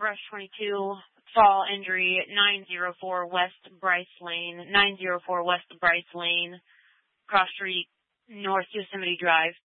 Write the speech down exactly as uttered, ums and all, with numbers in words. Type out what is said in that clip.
Rush twenty-two, fall injury, nine oh four West Bryce Lane, nine oh four West Bryce Lane, Cross Street, North Yosemite Drive.